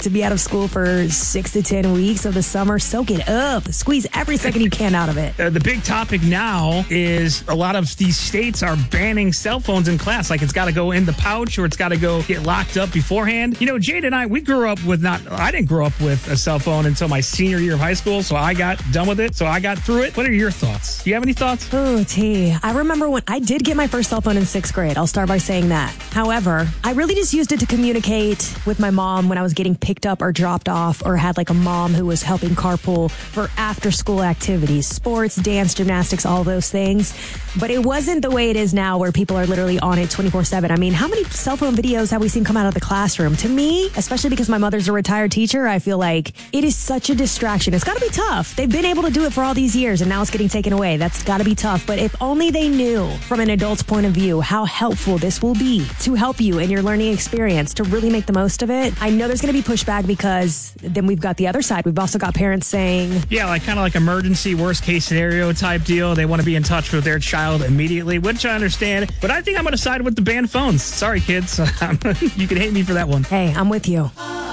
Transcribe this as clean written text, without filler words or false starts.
to be out of school for 6 to 10 weeks of the summer. Soak it up. Squeeze every second you can out of it. The big topic now is a lot of these states are banning cell phones in class. Like it's got to go in the pouch or it's got to go get locked up beforehand. You know, Jade and I grew up with I didn't grow up with a cell phone until my senior year of high school. So I got done with it. So I got through it. What are your thoughts? Do you have any thoughts? Oh, T. I remember when I did get my first cell phone in 6th grade. I'll start by saying that. However, I really just used it to communicate with my mom when I was getting picked up or dropped off, or had like a mom who was helping carpool for after school activities, sports, dance, gymnastics, all those things. But it wasn't the way it is now where people are literally on it 24/7. I mean, how many cell phone videos have we seen come out of the classroom? To me, especially because my mother's a retired teacher, I feel like it is such a distraction. It's got to be tough. They've been able to do it for all these years and now it's getting taken away. That's got to be tough. But if only they knew from an adult's point of view how helpful this will be to help you in your learning experience, to really make the most of it. I know there's going to be pushback because then we've got the other side. We've also got parents saying, yeah, like kind of like emergency worst case scenario type deal. They want to be in touch with their child immediately, which I understand. But I think I'm going to side with the banned phones. Sorry, kids. You can hate me for that one. Hey, I'm with you.